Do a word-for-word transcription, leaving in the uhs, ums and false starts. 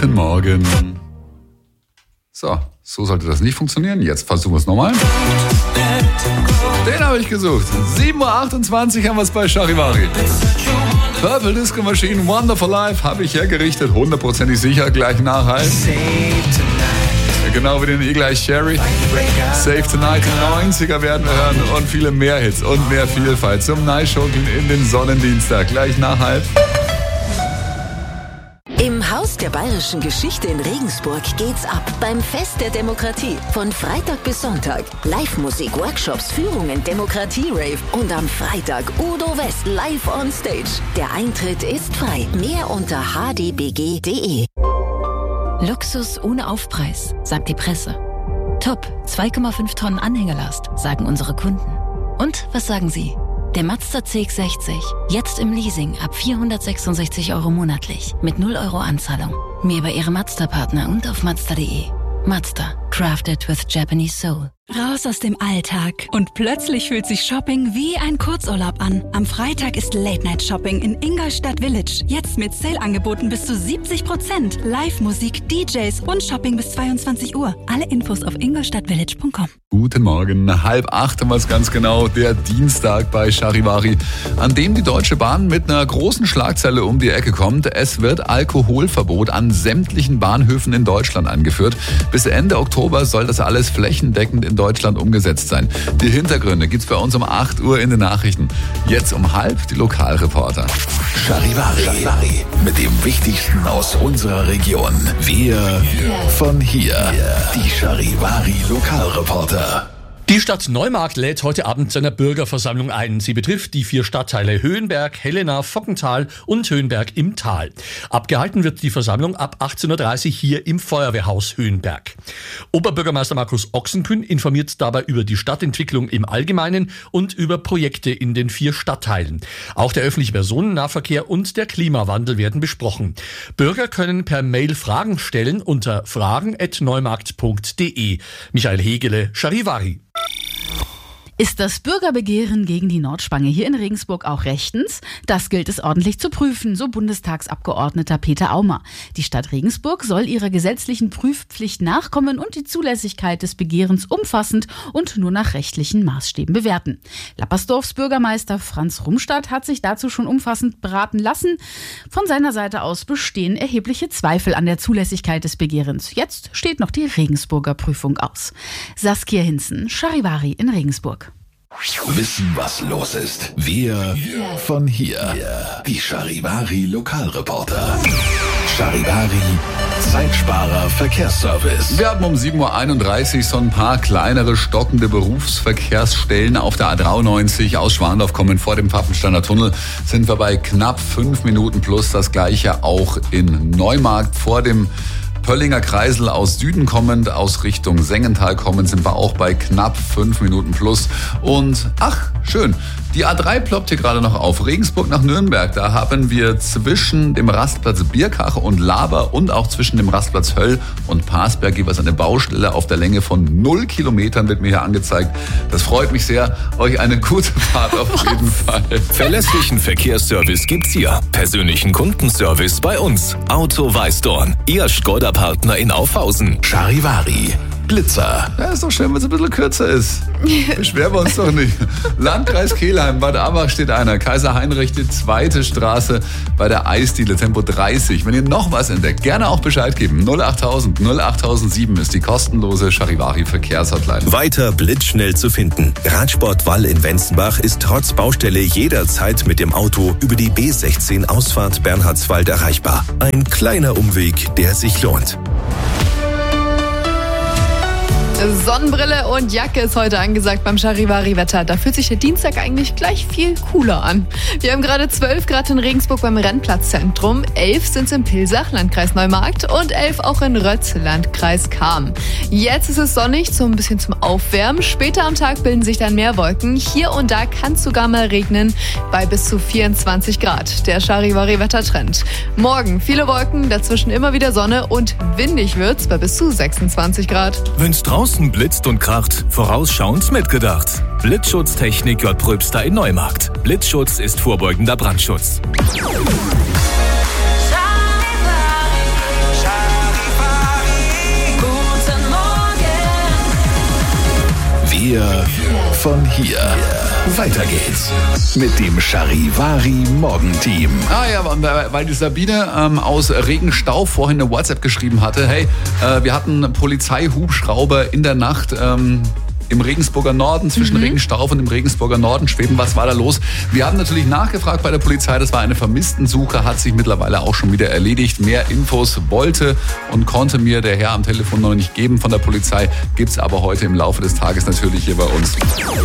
Guten Morgen. So, so sollte das nicht funktionieren. Jetzt versuchen wir es nochmal. Den habe ich gesucht. sieben Uhr achtundzwanzig haben wir es bei Charivari. Purple Disco Machine, Wonderful Life habe ich hergerichtet. Hundertprozentig sicher, gleich Nachhalt. Genau wie den Eagle Eye Cherry. Save Tonight, die neunziger werden wir hören und viele mehr Hits und mehr Vielfalt zum Neischokeln in den Sonnendienstag. Gleich nach halb. Im Haus der Bayerischen Geschichte in Regensburg geht's ab beim Fest der Demokratie. Von Freitag bis Sonntag. Live-Musik, Workshops, Führungen, Demokratie-Rave und am Freitag Udo West live on stage. Der Eintritt ist frei. Mehr unter h d b g punkt d e. Luxus ohne Aufpreis, sagt die Presse. Top, zwei Komma fünf Tonnen Anhängerlast, sagen unsere Kunden. Und was sagen Sie? Der Mazda C X sechzig, jetzt im Leasing ab vierhundertsechsundsechzig Euro monatlich, mit null Euro Anzahlung. Mehr bei Ihrem Mazda-Partner und auf mazda punkt d e. Mazda, crafted with Japanese soul. Raus aus dem Alltag. Und plötzlich fühlt sich Shopping wie ein Kurzurlaub an. Am Freitag ist Late-Night-Shopping in Ingolstadt Village. Jetzt mit Sale-Angeboten bis zu siebzig Prozent. Live-Musik, D Js und Shopping bis zweiundzwanzig Uhr. Alle Infos auf ingolstadtvillage punkt com. Guten Morgen, halb acht haben wir es ganz genau, der Dienstag bei Charivari, an dem die Deutsche Bahn mit einer großen Schlagzeile um die Ecke kommt. Es wird Alkoholverbot an sämtlichen Bahnhöfen in Deutschland eingeführt. Bis Ende Oktober soll das alles flächendeckend in Deutschland umgesetzt sein. Die Hintergründe gibt's bei uns um acht Uhr in den Nachrichten. Jetzt um halb die Lokalreporter. Charivari, Charivari. Mit dem Wichtigsten aus unserer Region. Wir von hier. Die Charivari Lokalreporter. Die Stadt Neumarkt lädt heute Abend zu einer Bürgerversammlung ein. Sie betrifft die vier Stadtteile Höhenberg, Helena, Fockental und Höhenberg im Tal. Abgehalten wird die Versammlung ab achtzehn Uhr dreißig hier im Feuerwehrhaus Höhenberg. Oberbürgermeister Markus Ochsenkün informiert dabei über die Stadtentwicklung im Allgemeinen und über Projekte in den vier Stadtteilen. Auch der öffentliche Personennahverkehr und der Klimawandel werden besprochen. Bürger können per Mail Fragen stellen unter fragen at neumarkt punkt d e. Michael Hegele, Charivari. Ist das Bürgerbegehren gegen die Nordspange hier in Regensburg auch rechtens? Das gilt es ordentlich zu prüfen, so Bundestagsabgeordneter Peter Aumer. Die Stadt Regensburg soll ihrer gesetzlichen Prüfpflicht nachkommen und die Zulässigkeit des Begehrens umfassend und nur nach rechtlichen Maßstäben bewerten. Lappersdorfs Bürgermeister Franz Rumstadt hat sich dazu schon umfassend beraten lassen. Von seiner Seite aus bestehen erhebliche Zweifel an der Zulässigkeit des Begehrens. Jetzt steht noch die Regensburger Prüfung aus. Saskia Hinzen, Charivari in Regensburg. Wissen, was los ist. Wir von hier. Die Charivari Lokalreporter. Charivari Zeitsparer Verkehrsservice. Wir haben um sieben Uhr einunddreißig so ein paar kleinere stockende Berufsverkehrsstellen auf der A dreiundneunzig aus Schwandorf kommen vor dem Pfaffensteiner Tunnel. Sind wir bei knapp fünf Minuten plus. Das gleiche auch in Neumarkt vor dem Pöllinger Kreisel aus Süden kommend, aus Richtung Sengental kommend, sind wir auch bei knapp fünf Minuten plus. Und ach, schön, die A drei ploppt hier gerade noch auf. Regensburg nach Nürnberg, da haben wir zwischen dem Rastplatz Bierkach und Laber und auch zwischen dem Rastplatz Höll und Parsberg jeweils eine Baustelle auf der Länge von null Kilometern wird mir hier angezeigt. Das freut mich sehr. Euch eine gute Fahrt auf jeden Fall. Verlässlichen Verkehrsservice gibt's hier. Persönlichen Kundenservice bei uns. Auto Weißdorn. Ihr Skoda-Partner in Aufhausen. Charivari. Blitzer. Ja, ist doch schön, wenn es ein bisschen kürzer ist. Beschweren wir uns doch nicht. Landkreis Kelheim, Bad Abbach steht einer. Kaiser Heinrich, die zweite Straße bei der Eisdiele, Tempo dreißig. Wenn ihr noch was entdeckt, gerne auch Bescheid geben. null achttausend null achttausendsieben ist die kostenlose Charivari Verkehrshotline. Weiter blitzschnell zu finden. Radsportwall in Wenzenbach ist trotz Baustelle jederzeit mit dem Auto über die B sechzehn Ausfahrt Bernhardswald erreichbar. Ein kleiner Umweg, der sich lohnt. Sonnenbrille und Jacke ist heute angesagt beim Charivari-Wetter. Da fühlt sich der Dienstag eigentlich gleich viel cooler an. Wir haben gerade zwölf Grad in Regensburg beim Rennplatzzentrum, elf sind es in Pilsach, Landkreis Neumarkt und elf auch in Rötz, Landkreis Cham. Jetzt ist es sonnig, so ein bisschen zum Aufwärmen. Später am Tag bilden sich dann mehr Wolken. Hier und da kann es sogar mal regnen bei bis zu vierundzwanzig Grad. Der Charivari-Wettertrend. Morgen viele Wolken, dazwischen immer wieder Sonne und windig wird's bei bis zu sechsundzwanzig Grad. Wenn's draußen blitzt und kracht, vorausschauend mitgedacht. Blitzschutztechnik J. Pröbster in Neumarkt. Blitzschutz ist vorbeugender Brandschutz. Charivari, Charivari. von hier. Weiter geht's mit dem Charivari Morgenteam. Ah ja, weil die Sabine ähm, aus Regenstau vorhin eine WhatsApp geschrieben hatte. Hey, äh, wir hatten Polizeihubschrauber in der Nacht ähm, im Regensburger Norden, zwischen mhm. Regenstauf und dem Regensburger Norden schweben. Was war da los? Wir haben natürlich nachgefragt bei der Polizei. Das war eine Vermisstensuche, hat sich mittlerweile auch schon wieder erledigt. Mehr Infos wollte und konnte mir der Herr am Telefon noch nicht geben von der Polizei. Gibt's aber heute im Laufe des Tages natürlich hier bei uns.